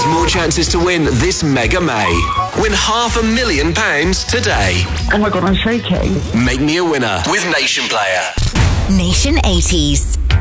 There's more chances to win this Mega May. Win £500,000 today. Oh my God, I'm shaking. Make me a winner with Nation Player. Nation 80s.